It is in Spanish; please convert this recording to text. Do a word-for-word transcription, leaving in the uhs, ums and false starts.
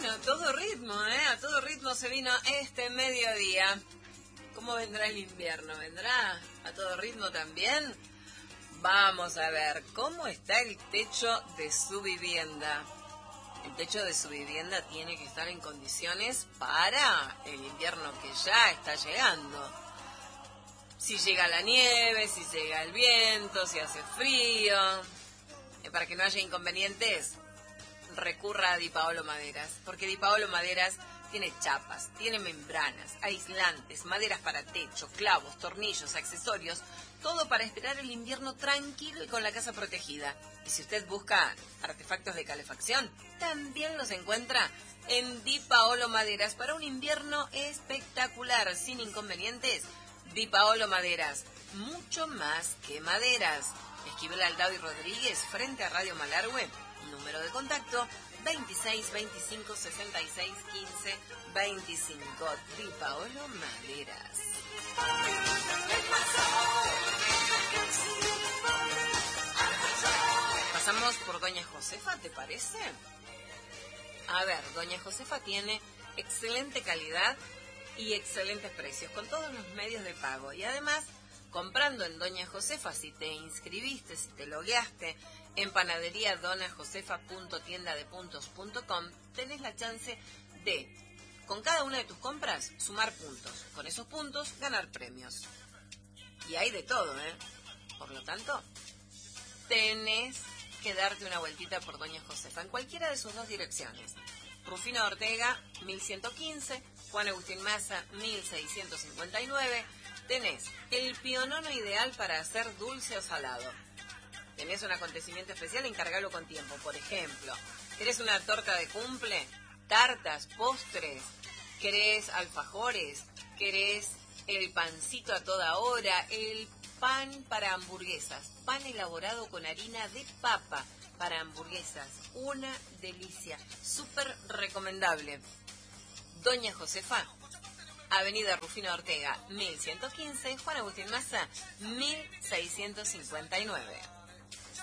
a todo ritmo, ¿eh? A todo ritmo se vino este mediodía. ¿Cómo vendrá el invierno? ¿Vendrá a todo ritmo también? Vamos a ver, ¿cómo está el techo de su vivienda? El techo de su vivienda tiene que estar en condiciones para el invierno que ya está llegando. Si llega la nieve, si llega el viento, si hace frío. Eh, para que no haya inconvenientes, recurra a Di Paolo Maderas, porque Di Paolo Maderas tiene chapas, tiene membranas, aislantes, maderas para techo, clavos, tornillos, accesorios, todo para esperar el invierno tranquilo y con la casa protegida. Y si usted busca artefactos de calefacción, también los encuentra en Di Paolo Maderas para un invierno espectacular, sin inconvenientes. Di Paolo Maderas, mucho más que maderas. Esquivel Aldao y Rodríguez, frente a Radio Malargüe. Número de contacto veintiséis, veinticinco, sesenta y seis, quince, veinticinco. Di Paolo Maderas. Pasamos por Doña Josefa, ¿te parece? A ver, Doña Josefa tiene excelente calidad y excelentes precios con todos los medios de pago. Y además, comprando en Doña Josefa, si te inscribiste, si te logueaste en panadería dona josefa punto tienda de puntos punto com, tenés la chance de, con cada una de tus compras, sumar puntos. Con esos puntos, ganar premios. Y hay de todo, ¿eh? Por lo tanto, tenés que darte una vueltita por Doña Josefa en cualquiera de sus dos direcciones. Rufino Ortega, mil ciento quince, Juan Agustín Maza, mil seiscientos cincuenta y nueve. Tenés el pionono ideal para hacer dulce o salado. Tenés un acontecimiento especial, encárgalo con tiempo. Por ejemplo, ¿querés una torta de cumple? Tartas, postres, ¿querés alfajores? ¿Querés el pancito a toda hora? El pan para hamburguesas, pan elaborado con harina de papa para hamburguesas. Una delicia, súper recomendable. Doña Josefa, Avenida Rufino Ortega, mil ciento quince, Juan Agustín Maza, mil seiscientos cincuenta y nueve.